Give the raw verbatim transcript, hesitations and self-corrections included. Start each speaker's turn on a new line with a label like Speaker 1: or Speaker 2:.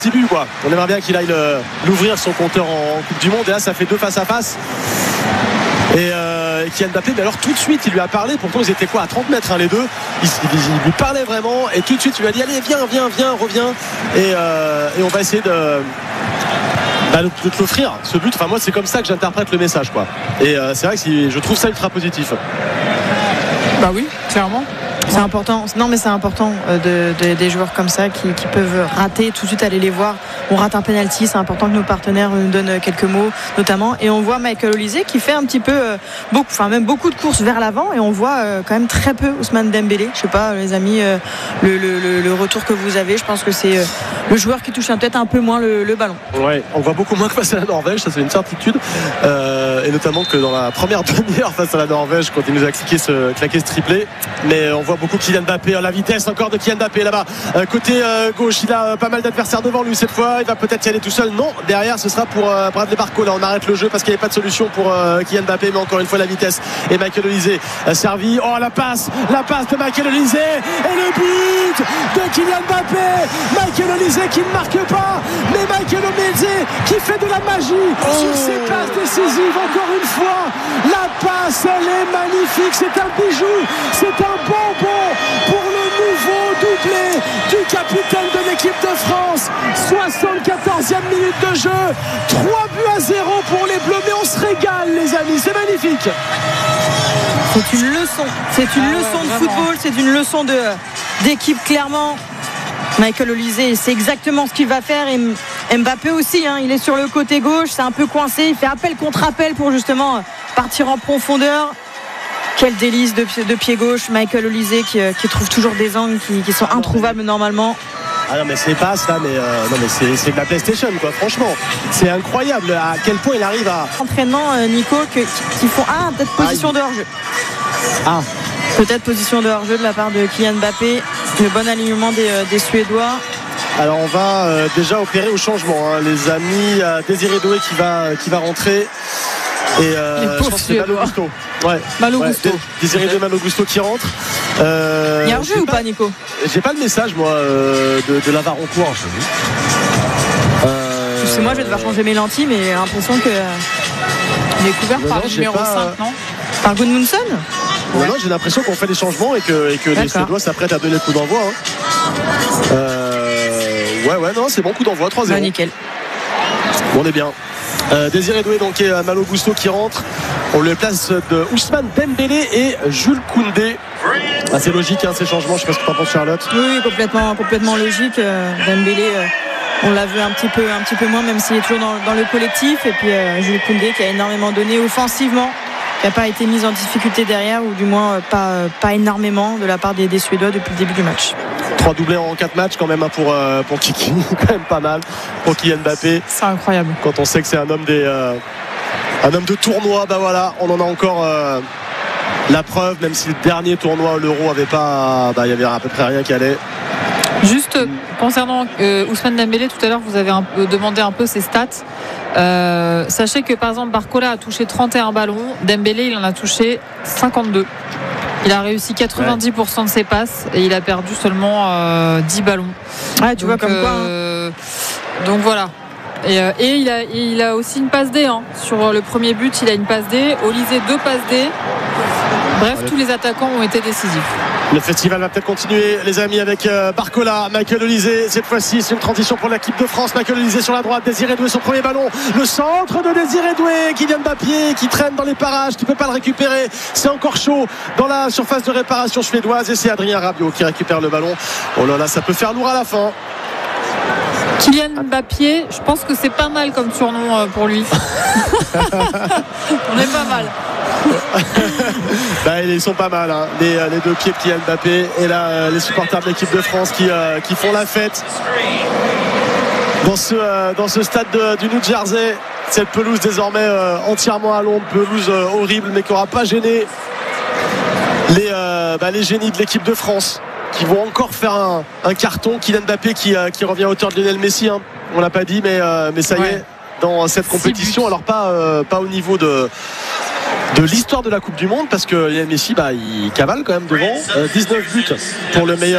Speaker 1: début quoi. On aimerait bien qu'il aille le, l'ouvrir son compteur en, en Coupe du Monde et là ça fait deux face à face et euh, Kylian Mbappé, mais alors tout de suite il lui a parlé, pourtant ils étaient quoi à trente mètres hein, les deux, il, il, il lui parlait vraiment et tout de suite il lui a dit allez viens viens viens reviens et, euh, et on va essayer de Bah, de te l'offrir ce but. Enfin moi c'est comme ça que j'interprète le message quoi. Et euh, c'est vrai que je trouve ça ultra positif.
Speaker 2: Bah oui, clairement.
Speaker 3: C'est important. Non, mais c'est important de, de, des joueurs comme ça qui, qui peuvent rater, tout de suite aller les voir. On rate un penalty, c'est important que nos partenaires nous donnent quelques mots, notamment. Et on voit Michael Olise qui fait un petit peu, euh, beaucoup, enfin même beaucoup de courses vers l'avant, et on voit euh, quand même très peu Ousmane Dembélé. Je sais pas, les amis, euh, le, le, le retour que vous avez, je pense que c'est euh, le joueur qui touche peut-être un peu moins le, le ballon.
Speaker 1: Ouais, on voit beaucoup moins que face à la Norvège, ça c'est une certitude. Euh, et notamment que dans la première demi-heure face à la Norvège, quand il nous a cliqué ce, claqué ce triplé, mais on voit beaucoup Kylian Mbappé, la vitesse encore de Kylian Mbappé là-bas, euh, côté euh, gauche, il a euh, pas mal d'adversaires devant lui cette fois, il va peut-être y aller tout seul, non, derrière ce sera pour euh, Bradley Barcola, on arrête le jeu parce qu'il n'y avait pas de solution pour euh, Kylian Mbappé, mais encore une fois la vitesse et Michael Olise a servi, oh la passe la passe de Michael Olise et le but de Kylian Mbappé, Michael Olise qui ne marque pas, mais Michael Olise qui fait de la magie oh. sur ses passes décisives, encore une fois la passe elle est magnifique, c'est un bijou, c'est un bonbon pour le nouveau doublé du capitaine de l'équipe de France. soixante-quatorzième minute de jeu, trois buts à zéro pour les Bleus, mais on se régale les amis, c'est magnifique.
Speaker 3: C'est une leçon, c'est une ah leçon ouais, de vraiment. football, c'est une leçon de, d'équipe clairement. Michael Olise, c'est exactement ce qu'il va faire, et Mbappé aussi, hein, il est sur le côté gauche, c'est un peu coincé, il fait appel contre appel pour justement partir en profondeur. Quel délice de, de pied gauche, Michael Olise qui, qui trouve toujours des angles qui, qui sont ah introuvables normalement.
Speaker 1: Ah non mais c'est pas ça, mais, euh, non, mais c'est, c'est de la PlayStation quoi, franchement c'est incroyable à quel point il arrive à
Speaker 3: entraînement euh, Nico que, qui font ah peut-être position ah, il... de hors-jeu
Speaker 1: ah
Speaker 3: peut-être position de hors-jeu de la part de Kylian Mbappé, le bon alignement des, euh, des Suédois.
Speaker 1: Alors on va euh, déjà opérer au changement hein, les amis, euh, Désiré Doué qui va, qui va rentrer. Et euh, je pense que c'est Malo Gusto. Ouais.
Speaker 3: Malo
Speaker 1: ouais.
Speaker 3: Gusto.
Speaker 1: Désiré de Malo Gusto qui rentre. Euh,
Speaker 3: il y a un jeu ou pas, Nico?
Speaker 1: J'ai pas le message moi euh, de, de Lavaroncourt.
Speaker 3: Euh... C'est moi, je vais devoir changer mes lentilles, mais j'ai l'impression que
Speaker 2: il est couvert non, par non, le numéro pas... cinq, non?
Speaker 3: Par Gudmundsson.
Speaker 1: Ouais. Non, j'ai l'impression qu'on fait des changements et que, et que les Suédois s'apprêtent à donner le coup d'envoi. Hein. Euh... Ouais, ouais, non, c'est bon coup d'envoi, trois zéro.
Speaker 3: Bah, nickel.
Speaker 1: Bon, on est bien. Euh, Désiré Doué donc et euh, Malo Gusto qui rentre. On le place de Ousmane Dembélé et Jules Koundé. Ah, c'est logique hein, ces changements, je sais pas ce que tu en penses Charlotte.
Speaker 3: Oui, complètement, complètement logique. euh, Dembélé euh, on l'a vu un petit peu, un petit peu moins, même s'il est toujours dans, dans le collectif. Et puis euh, Jules Koundé qui a énormément donné offensivement, qui n'a pas été mis en difficulté derrière, ou du moins euh, pas, euh, pas énormément de la part des, des Suédois depuis le début du match.
Speaker 1: Trois doublés en quatre matchs quand même hein, pour, euh, pour Kiki, quand même pas mal pour Kylian Mbappé.
Speaker 2: C'est incroyable.
Speaker 1: Quand on sait que c'est un homme des euh, un homme de tournoi, bah voilà, on en a encore euh, la preuve, même si le dernier tournoi l'Euro avait pas, bah il y avait à peu près rien qui allait.
Speaker 2: Juste euh, concernant euh, Ousmane Dembélé, tout à l'heure vous avez un peu demandé un peu ses stats. Euh, sachez que par exemple Barcola a touché trente et un ballons, Dembélé il en a touché cinquante-deux. Il a réussi quatre-vingt-dix pour cent de ses passes et il a perdu seulement euh, dix ballons.
Speaker 3: Ah, tu
Speaker 2: donc,
Speaker 3: vois comme quoi. Hein.
Speaker 2: Euh, donc voilà. Et, euh, et il, a, il a aussi une passe D. Hein. Sur le premier but, il a une passe D. Olise, deux passes D. Bref, tous les attaquants ont été décisifs.
Speaker 1: Le festival va peut-être continuer, les amis, avec euh, Barcola, Michael Olise. Cette fois-ci, c'est une transition pour l'équipe de France. Michael Olise sur la droite, Désiré Doué, son premier ballon. Le centre de Désiré Doué, Kylian Mbappé qui traîne dans les parages. Tu ne peux pas le récupérer. C'est encore chaud dans la surface de réparation suédoise. Et c'est Adrien Rabiot qui récupère le ballon. Oh là là, ça peut faire lourd à la fin.
Speaker 2: Kylian Mbappé, je pense que c'est pas mal comme surnom pour lui. On est pas mal.
Speaker 1: Bah, ils sont pas mal hein. les, les deux pieds de Kylian Mbappé. Et là les supporters de l'équipe de France qui, euh, qui font la fête dans ce, euh, dans ce stade de, du New Jersey. Cette pelouse désormais euh, entièrement à l'ombre, pelouse euh, horrible mais qui n'aura pas gêné les, euh, bah, les génies de l'équipe de France qui vont encore faire un, un carton. Kylian Mbappé qui, euh, qui revient à hauteur de Lionel Messi hein. On l'a pas dit mais, euh, mais ça y ouais. est dans cette compétition, alors pas, euh, pas au niveau de de l'histoire de la Coupe du Monde parce que Lionel Messi bah, il cavale quand même devant euh, dix-neuf buts pour le meilleur